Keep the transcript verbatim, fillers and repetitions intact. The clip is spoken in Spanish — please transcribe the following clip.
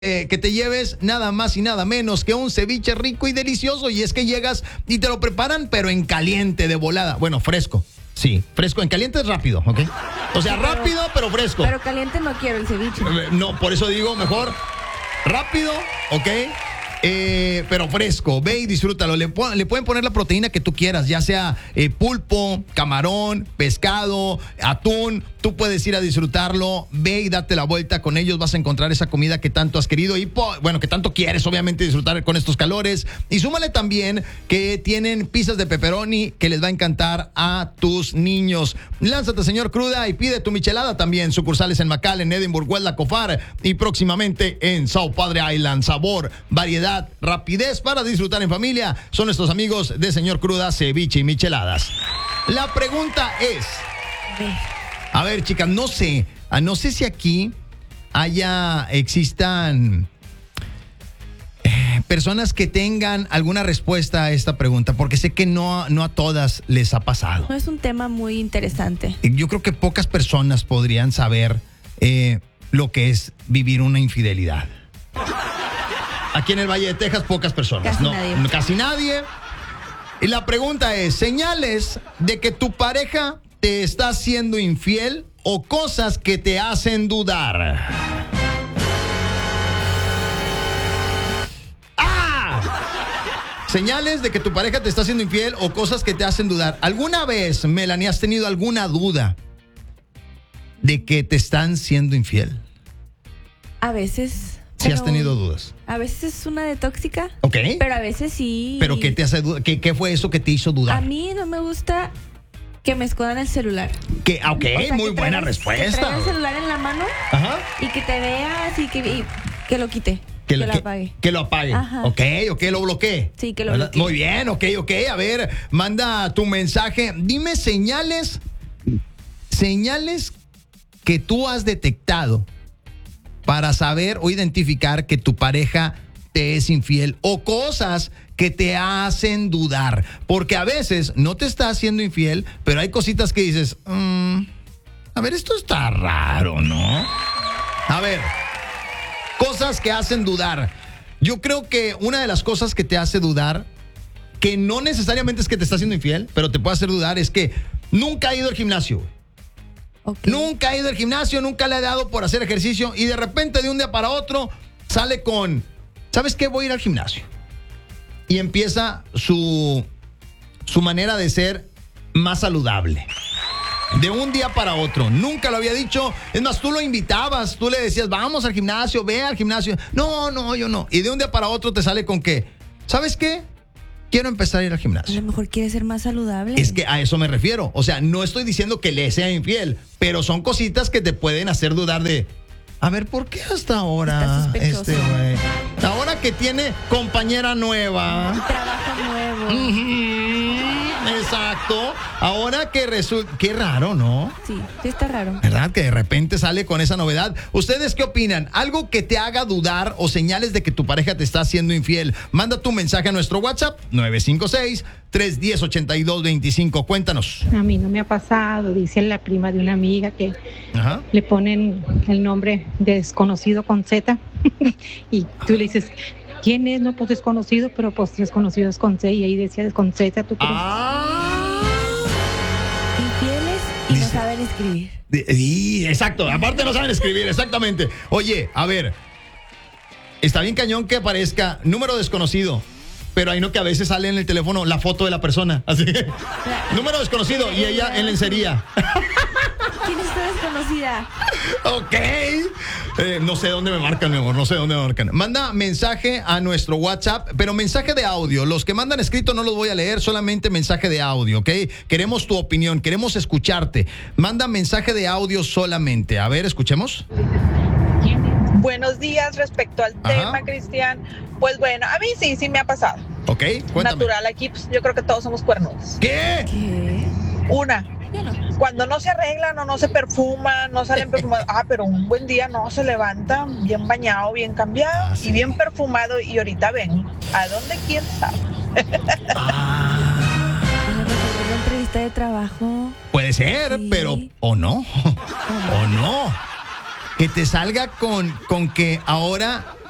Eh, que te lleves nada más y nada menos que un ceviche rico y delicioso. Y es que llegas y te lo preparan, pero en caliente, de volada. Bueno, fresco. Sí, fresco. En caliente es rápido, ¿ok? O sea, pero, rápido, pero fresco. Pero caliente no quiero el ceviche. No, por eso digo mejor rápido, ¿ok? Eh, pero fresco, ve y disfrútalo. Le, le pueden poner la proteína que tú quieras, ya sea eh, pulpo, camarón, pescado, atún. Tú puedes ir a disfrutarlo, ve y date la vuelta con ellos. Vas a encontrar esa comida que tanto has querido y, bueno, que tanto quieres, obviamente, disfrutar con estos calores. Y súmale también que tienen pizzas de pepperoni que les va a encantar a tus niños. Lánzate, señor Cruda, y pide tu michelada también. Sucursales en McAllen, Edinburgh, Huelva, Cofar y próximamente en South Padre Island. Sabor, variedad, rapidez para disfrutar en familia. Son nuestros amigos de señor Cruda, ceviche y micheladas. La pregunta es... A ver, chicas, no sé, no sé si aquí haya, existan eh, personas que tengan alguna respuesta a esta pregunta, porque sé que no, no a todas les ha pasado. No, es un tema muy interesante. Yo creo que pocas personas podrían saber eh, lo que es vivir una infidelidad. Aquí en el Valle de Texas, pocas personas. Casi no, nadie. Casi nadie. Y la pregunta es, señales de que tu pareja te está siendo infiel o cosas que te hacen dudar. ¡Ah! Señales de que tu pareja te está siendo infiel o cosas que te hacen dudar. ¿Alguna vez, Melanie, has tenido alguna duda de que te están siendo infiel? A veces. Sí, has tenido dudas. A veces es una de tóxica. Ok. Pero a veces sí. ¿Pero qué te hace dudar? ¿Qué, qué fue eso que te hizo dudar? A mí no me gusta que me escondan el celular. Que, ok, O sea, muy que buena traigas- respuesta. Que traiga el celular en la mano. Ajá. Y que te veas y que, y que lo quite. Que, Que, lo, lo que, apague. que lo apague. Ajá. Ok, ok, lo bloqueé. Sí, que lo ¿verdad? bloquee. Muy bien, ok, ok. A ver, manda tu mensaje. Dime señales, señales que tú has detectado para saber o identificar que tu pareja te es infiel o cosas que te hacen dudar. Porque a veces no te está haciendo infiel, pero hay cositas que dices, mmm, a ver, esto está raro, ¿no? A ver, cosas que hacen dudar. Yo creo que una de las cosas que te hace dudar, que no necesariamente es que te está haciendo infiel, pero te puede hacer dudar, es que nunca ha ido al gimnasio. Okay. Nunca ha ido al gimnasio, nunca le ha dado por hacer ejercicio y de repente de un día para otro sale con, ¿sabes qué? Voy a ir al gimnasio. Y empieza su, su manera de ser más saludable. De un día para otro. Nunca lo había dicho. Es más, tú lo invitabas, tú le decías, vamos al gimnasio, ve al gimnasio. No, no, yo no. Y de un día para otro te sale con que, ¿sabes qué? Quiero empezar a ir al A gimnasio. lo mejor quiere ser más saludable. Es que a eso me refiero. O sea, no estoy diciendo que le sea infiel, pero son cositas que te pueden hacer dudar de, a ver, ¿por qué hasta ahora Está este sospechoso. güey? Ahora que tiene compañera nueva. Trabajo nuevo. Ujú, exacto. Ahora que resulta, qué raro, ¿no? Sí, sí está raro. ¿Verdad? Que de repente sale con esa novedad. ¿Ustedes qué opinan? ¿Algo que te haga dudar o señales de que tu pareja te está haciendo infiel? Manda tu mensaje a nuestro WhatsApp nueve cinco seis, tres uno cero, ocho dos dos cinco. Cuéntanos. A mí no me ha pasado, dice la prima de una amiga que Ajá. le ponen el nombre de desconocido con Z y tú le dices, ¿quién es? No, pues desconocido, pero pues desconocido es con C y ahí decía con Z, ¿tú crees? Ah. Infieles y no Dice- saben escribir. Sí, exacto. Aparte no saben escribir, exactamente. Oye, a ver, está bien cañón que aparezca número desconocido, pero hay no que a veces sale en el teléfono la foto de la persona. Así. Número desconocido y ella en lencería. ¿Quién es esta desconocida? Ok. Eh, no sé dónde me marcan, mi amor. No sé dónde me marcan. Manda mensaje a nuestro WhatsApp, pero mensaje de audio. Los que mandan escrito no los voy a leer, solamente mensaje de audio, ¿ok? Queremos tu opinión, queremos escucharte. Manda mensaje de audio solamente. A ver, escuchemos. Buenos días, respecto al Ajá. tema, Cristian. Pues bueno, a mí sí, sí me ha pasado. Ok, cuéntame. Natural, aquí pues, yo creo que todos somos cuernudos. ¿Qué? ¿Qué? Una, Yo no. cuando no se arreglan o no se perfuman, no salen perfumados. Ah, pero un buen día no, se levanta bien bañado, bien cambiado Ah, sí. y bien perfumado. Y ahorita ven, ¿a dónde quién sabe? Ah, A lo mejor en una entrevista de trabajo. puede ser, Sí. pero o no. O no. Que te salga con, con que ahora